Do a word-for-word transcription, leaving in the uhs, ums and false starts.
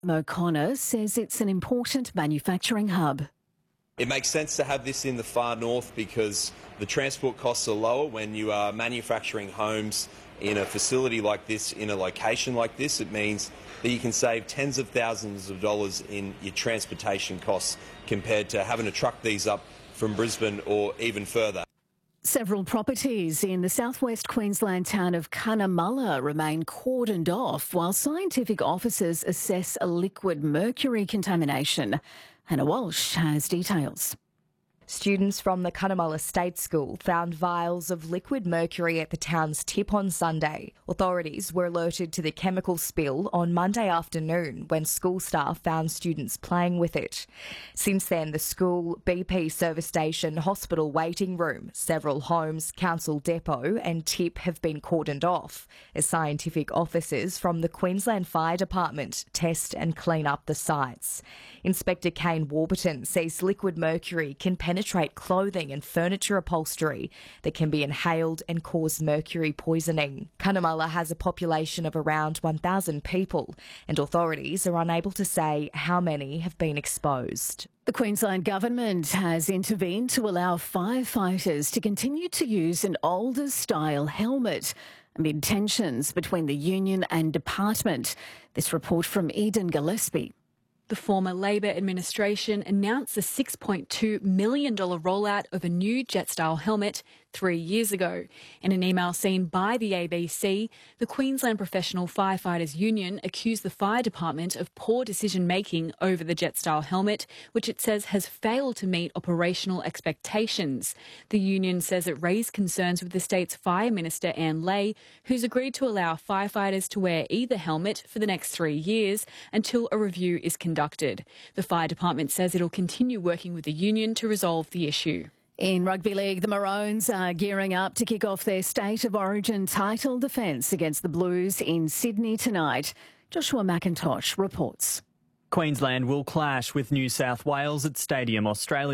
O'Connor says it's an important manufacturing hub. It makes sense to have this in the far north because the transport costs are lower when you are manufacturing homes in a facility like this, in a location like this. It means that you can save tens of thousands of dollars in your transportation costs compared to having to truck these up from Brisbane or even further. Several properties in the southwest Queensland town of Cunnamulla remain cordoned off while scientific officers assess a liquid mercury contamination. Hannah Walsh has details. Students from the Cunnamulla State School found vials of liquid mercury at the town's tip on Sunday. Authorities were alerted to the chemical spill on Monday afternoon when school staff found students playing with it. Since then, the school, B P service station, hospital waiting room, several homes, council depot and tip have been cordoned off as scientific officers from the Queensland Fire Department test and clean up the sites. Inspector Kane Warburton says liquid mercury can penetrate penetrate clothing and furniture upholstery that can be inhaled and cause mercury poisoning. Cunnamulla has a population of around one thousand people and authorities are unable to say how many have been exposed. The Queensland Government has intervened to allow firefighters to continue to use an older style helmet amid tensions between the union and department. This report from Eden Gillespie. The former Labor administration announced a six point two million dollars rollout of a new jet-style helmet three years ago. In an email seen by the A B C, the Queensland Professional Firefighters Union accused the fire department of poor decision-making over the jet-style helmet, which it says has failed to meet operational expectations. The union says it raised concerns with the state's Fire Minister, Anne Ley, who's agreed to allow firefighters to wear either helmet for the next three years until a review is conducted. The fire department says it'll continue working with the union to resolve the issue. In rugby league, the Maroons are gearing up to kick off their State of Origin title defence against the Blues in Sydney tonight. Joshua McIntosh reports. Queensland will clash with New South Wales at Stadium Australia.